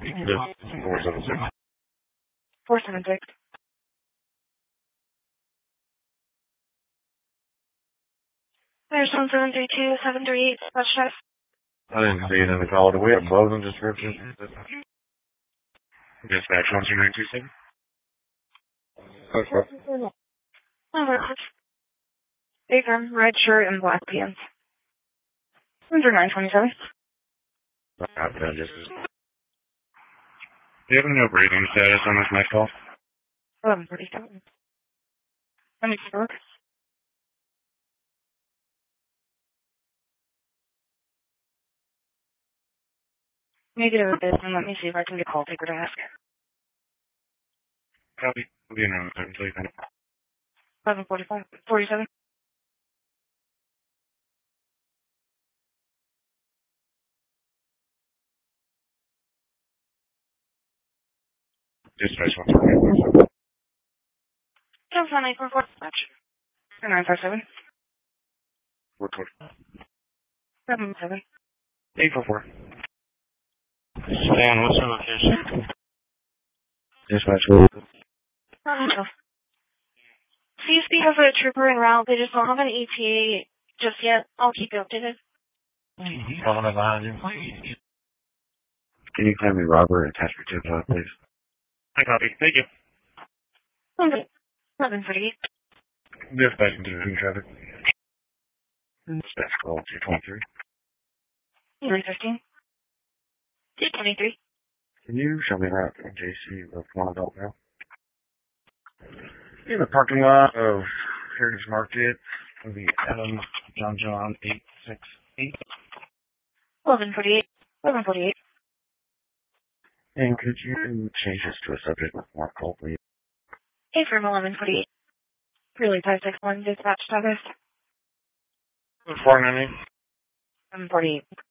This 476. 476. There's 1732738, special chef. I didn't see it in the call. Do we have closing description? Dispatch 12927. That's right. Baker, red shirt and black pants. 10927. Do you have no breathing status on this next call? 1147. Any work? Negative a bit, and let me see if I can get call taker to ask. Copy. I'll be in around 7 until you find it. 1145. 47. Dispatch 12927. Jumps on 844. Dispatch. 957. 420. 77. 844. Stan, what's your location? Dispatch. CSP has a trooper en route. They just don't have an ETA just yet. I'll keep you updated. Can you call me Robert and attach me to the top, please? I copy. Thank you. 1148. Dispatch into traffic. Dispatch call 223. 315. 223. Can you show me that JC with one adult now? In the parking lot of Heritage Market, the Adam John 868. 1148. 1148. And could you change this to a subject with more call, please? Hey, from 1148. Really 561 dispatch status. 490. 748.